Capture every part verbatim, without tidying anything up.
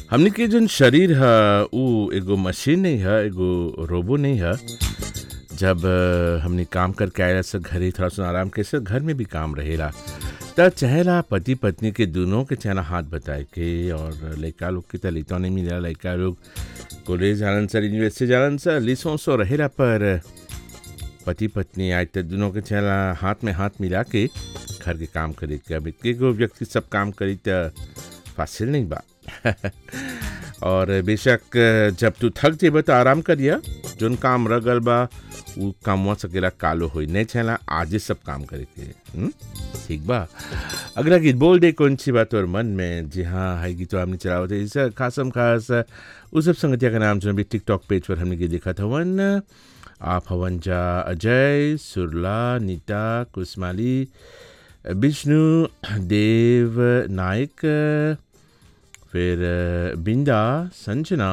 हमनी के जन शरीर ह उ एगो मशीन नहीं है, एगो रोबो नहीं है। जब अ, हमनी काम करके आएला से घरे थोड़ा सा आराम के से घर में भी काम रहेला त चाहेला पति पत्नी के दोनों के चाहेला हाथ बटाए के। और लइका लोग के त लइका नहीं मिलेला, लइका लोग कॉलेज जालन सा, यूनिवर्सिटी जालन सा, लिसों सो रहेला। पर पति पत्नी आए त दोनों के चाहेला हाथ में हाथ मिला के घर के काम करे के। अब एक गो व्यक्ति सब काम करी त फासिल नहीं बा। और बेशक जब तू थक जेब तो आराम करिया, जोन काम रगल बा उ कामवा सकेला कालो होई, नहीं छला आजे सब काम करे के। हुँ? ठीक बा। अगला गीत बोल दे कौन सी बात और मन में। जी हाँ, है गीत तो हमने चलावत है इस खासम खास उस सब संगतिया का नाम जो भी टिकटॉक पेज पर हमने देखा था वन आप हवन जा अजय सुरला नीता कुसमाली विष्णु देव नायक, फिर बिंदा संजना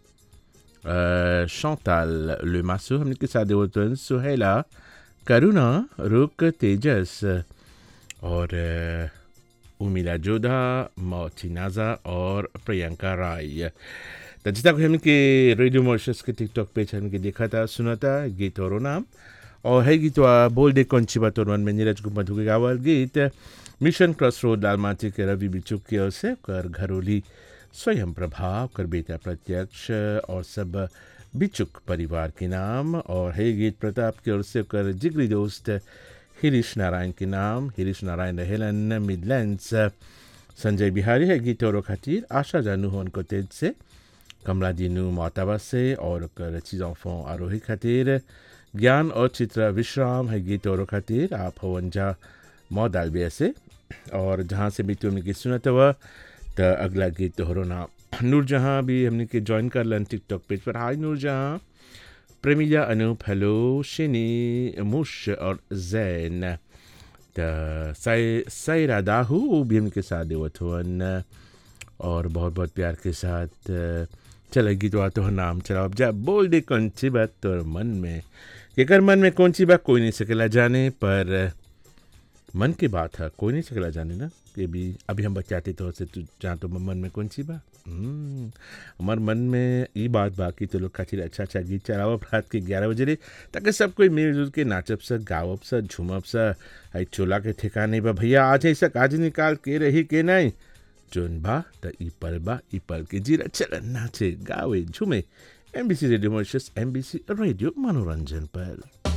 शांताल लेमासु हमने के साथ देवतन सुहेला करुणा रुक तेजस और उमिला जोधा मोचिनाजा और प्रियंका राय। तो जितना को हमने के रेडियो मॉरिशस के टिकटॉक पेज हमने के देखा था सुना था गीत और नाम और है गीत बोल दे कौन सी बात और मन में नीरज गुप्ता मधु के गावल गीत मिशन क्रॉस रोड लालमाटी के रवि बिचुक की ओर से कर घरोली स्वयं प्रभाव कर बेटा प्रत्यक्ष और सब बिचुक परिवार के नाम। और है गीत प्रताप की ओर से कर जिगरी दोस्त हिरीश नारायण के नाम। हिरीश नारायण रहेलन मिडलैंड्स। संजय बिहारी है गीत और खातिर आशा जानू हो उनको तेज से कमला दीनू मोताबा से और कर चीज़ों फों आरोही खातिर ज्ञान और चित्रा विश्राम है गीत और खातिर आप हवंजा मौ दालबिया से। और जहाँ से भी तुमने की सुनत हुआ तो अगला गीत तोहरो नाम। नूर जहाँ भी हमने के ज्वाइन कर लन टिकटॉक पेज पर। हाय नूर जहाँ, प्रेमिला अनूप हेलो शिनी मुश और जैन तो साई सायरा दाहू वो भी हमने के साथ देवत हुअन और बहुत बहुत प्यार के साथ चले गीत वा तो नाम चला। अब जा बोल दे कौन सी बात तो मन में केकर मन में कौन सी बात कोई नहीं सकेला जाने, पर मन की बात है कोई नहीं सकेला जाने ना कि भी अभी हम बचाते तो से तू जहाँ तो मन में कौन सी बात हमार मन में ये बात बाकी तो लोग खातिर अच्छा अच्छा गीत चलाओ रात के ग्यारह बजे रे ताकि सब कोई मिलजुल के नाचब सा गावब सा झूमब सा। आई चोला के ठिकाने बा भैया आज ऐसा काज निकाल के रही के नहीं जोन बा त ई पल बा ई पल के जीरा चल नाचे गावे झूमे। MBC radio Mauritius, MBC radio मनोरंजन पर।